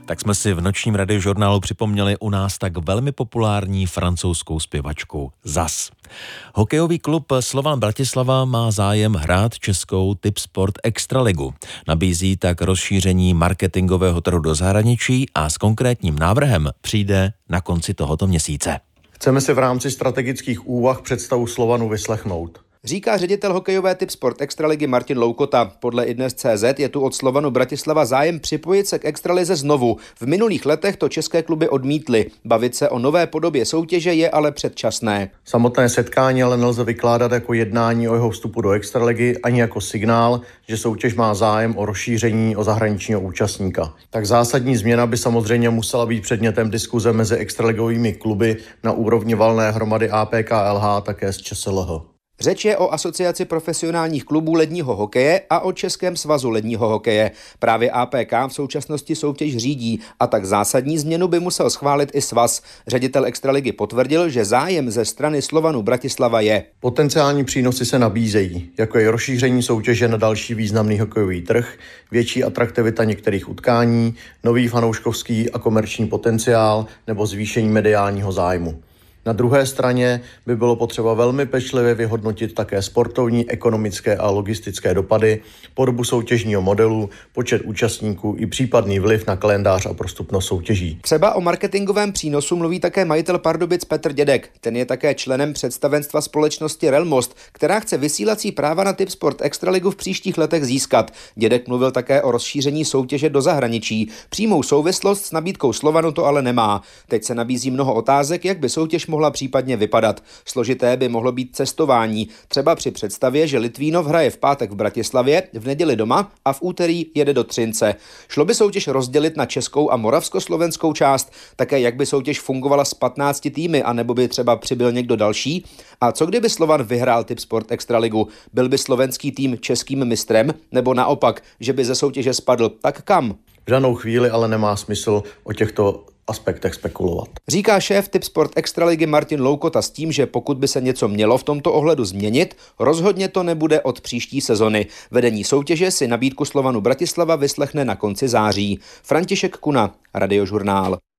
Tak jsme si v nočním radiožurnálu připomněli u nás tak velmi populární francouzskou zpěvačku Zaz. Hokejový klub Slovan Bratislava má zájem hrát českou Tipsport Extraligu. Nabízí tak rozšíření marketingového trhu do zahraničí a s konkrétním návrhem přijde na konci tohoto měsíce. Chceme si v rámci strategických úvah představu Slovanu vyslechnout. Říká ředitel hokejové Tipsport Extraligy Martin Loukota. Podle iDnes.cz je tu od Slovanu Bratislava zájem připojit se k extralize znovu. V minulých letech to české kluby odmítly. Bavit se o nové podobě soutěže je ale předčasné. Samotné setkání ale nelze vykládat jako jednání o jeho vstupu do extraligy ani jako signál, že soutěž má zájem o rozšíření o zahraničního účastníka. Tak zásadní změna by samozřejmě musela být předmětem diskuze mezi extraligovými kluby na úrovni valné hromady APK LH také s ČSLH. Řeč je o Asociaci profesionálních klubů ledního hokeje a o Českém svazu ledního hokeje. Právě APK v současnosti soutěž řídí a tak zásadní změnu by musel schválit i svaz. Ředitel extraligy potvrdil, že zájem ze strany Slovanu Bratislava je. Potenciální přínosy se nabízejí, jako je rozšíření soutěže na další významný hokejový trh, větší atraktivita některých utkání, nový fanouškovský a komerční potenciál nebo zvýšení mediálního zájmu. Na druhé straně by bylo potřeba velmi pečlivě vyhodnotit také sportovní, ekonomické a logistické dopady, podobu soutěžního modelu, počet účastníků i případný vliv na kalendář a prostupnost soutěží. Třeba o marketingovém přínosu mluví také majitel Pardubic Petr Dědek. Ten je také členem představenstva společnosti Relmost, která chce vysílací práva na Tipsport Extraligu v příštích letech získat. Dědek mluvil také o rozšíření soutěže do zahraničí. Přímou souvislost s nabídkou Slovanu to ale nemá. Teď se nabízí mnoho otázek, jak by soutěž mohla případně vypadat. Složité by mohlo být cestování, třeba při představě, že Litvínov hraje v pátek v Bratislavě, v neděli doma a v úterý jede do Třince. Šlo by soutěž rozdělit na českou a moravskoslovenskou část, také jak by soutěž fungovala s 15 týmy, anebo by třeba přibyl někdo další? A co kdyby Slovan vyhrál Tipsport Extraligu? Byl by slovenský tým českým mistrem, nebo naopak, že by ze soutěže spadl? Tak kam? V danou chvíli ale nemá smysl o těchto aspektech spekulovat. Říká šéf Tipsport Extraligy Martin Loukota s tím, že pokud by se něco mělo v tomto ohledu změnit, rozhodně to nebude od příští sezony. Vedení soutěže si nabídku Slovanu Bratislava vyslechne na konci září. František Kuna, Radiožurnál.